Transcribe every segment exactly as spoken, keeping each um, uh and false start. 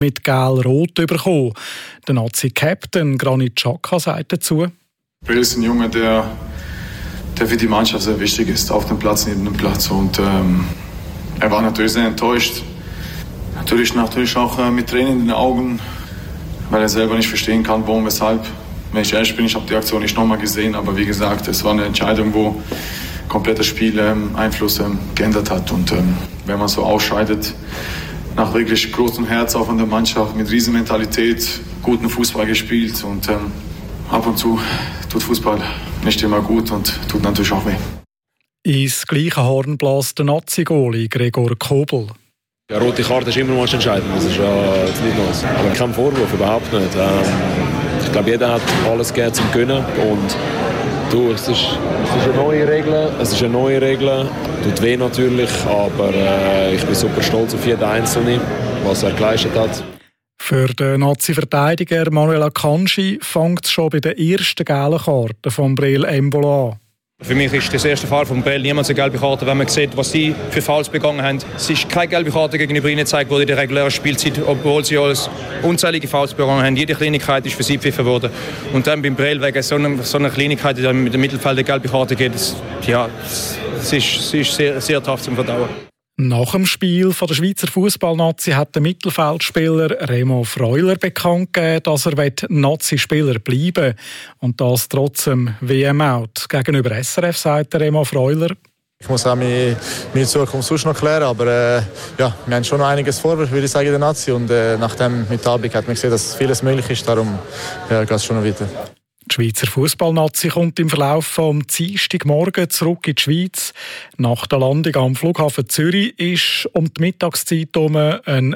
mit Gel-Rot bekommen. Der Nazi-Captain Granit Xhaka sagt dazu: Breel ist ein Junge, der, der für die Mannschaft sehr wichtig ist, auf dem Platz, neben dem Platz. Und ähm, er war natürlich sehr enttäuscht. Natürlich, natürlich auch äh, mit Tränen in den Augen, weil er selber nicht verstehen kann, warum, weshalb. Wenn ich ehrlich bin, ich habe die Aktion nicht nochmal gesehen, aber wie gesagt, es war eine Entscheidung, wo komplett das Spiel ähm, Einfluss ähm, geändert hat. Und ähm, wenn man so ausscheidet, nach wirklich großem Herz auch von der Mannschaft, mit riesen Mentalität, guten Fußball gespielt und ähm, ab und zu tut Fußball nicht immer gut und tut natürlich auch weh. Ins gleiche Horn bläst der Nazi-Goalie Gregor Kobel. Ja, rote Karte ist immer noch entscheidend, das ist ja jetzt nicht los. Aber kein Vorwurf, überhaupt nicht. Ähm, ich glaube, jeder hat alles gegeben zum Gönnen und du, es ist, es ist eine neue Regel, es ist eine neue Regel, tut weh natürlich, aber äh, ich bin super stolz auf jeden Einzelnen, was er geleistet hat. Für den Nazi-Verteidiger Manuel Akanji fängt es schon bei der ersten gelben Karte von Breel Embolo an. Für mich ist das erste Fall von Breel niemals eine gelbe Karte, wenn man sieht, was sie für Fouls begangen haben. Es ist keine gelbe Karte gegenüber ihnen gezeigt worden in der regulären Spielzeit, obwohl sie alles unzählige Fouls begangen haben. Jede Kleinigkeit ist für sie gepfiffen worden. Und dann beim Breel wegen so einer, so einer Kleinigkeit, die dann mit dem Mittelfeld eine gelbe Karte geht, das, ja, es ist, es ist sehr, sehr tough zum Verdauen. Nach dem Spiel von der Schweizer Fußballnazi hat der Mittelfeldspieler Remo Freuler bekannt gegeben, dass er Nazi-Spieler bleiben will. Und das trotz dem W M-Out. Gegenüber S R F sagt Remo Freuler: Ich muss auch meine, meine Zukunft sonst noch klären, aber äh, ja, wir haben schon noch einiges vor, würde ich sagen, der Nazi. Und äh, nach dem Mittag hat man gesehen, dass vieles möglich ist, darum ja, geht es schon noch weiter. Die Schweizer Fußballnazi kommt im Verlauf vom Dienstagmorgen zurück in die Schweiz. Nach der Landung am Flughafen Zürich ist um die Mittagszeit herum ein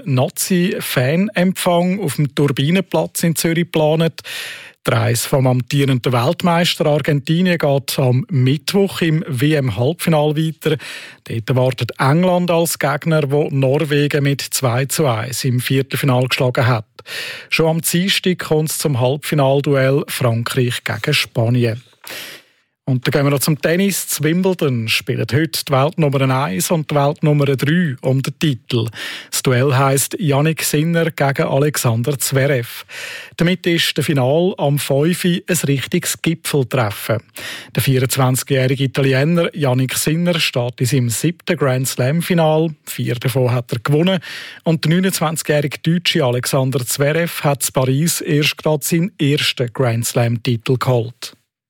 Nazi-Fanempfang auf dem Turbinenplatz in Zürich geplant. Die Reise vom amtierenden Weltmeister Argentinien geht am Mittwoch im W M-Halbfinale weiter. Dort wartet England als Gegner, wo Norwegen mit zwei zu eins im Viertelfinale geschlagen hat. Schon am Dienstag kommt es zum Halbfinalduell Frankreich gegen Spanien. Und dann gehen wir noch zum Tennis. Zu Wimbledon spielen heute die Weltnummer eins und die Weltnummer drei um den Titel. Das Duell heisst Jannik Sinner gegen Alexander Zverev. Damit ist der Final am fünf Uhr ein richtiges Gipfeltreffen. Der vierundzwanzigjährige Italiener Jannik Sinner steht in seinem siebten Grand Slam-Final. Vier davon hat er gewonnen. Und der neunundzwanzigjährige Deutsche Alexander Zverev hat in Paris erst gerade seinen ersten Grand Slam-Titel geholt.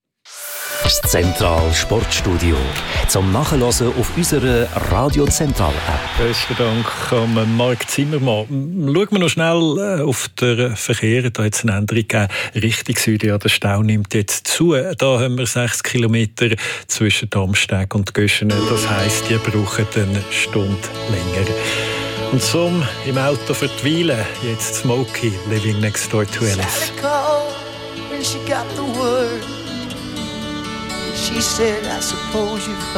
Das Zentral Sportstudio zum Nachhören auf unserer Radio Zentral App. Besten Dank an Marc Zimmermann. Schauen wir noch schnell auf den Verkehr. Da hat es eine Änderung gegeben. Richtung Süden, ja, der Stau nimmt jetzt zu. Da haben wir sechs Kilometer zwischen Darmstadt und Göschenen. Das heisst, die brauchen eine Stunde länger. Und zum im Auto verweilen, jetzt Smokey, Living Next Door to Alice. She said, I suppose you've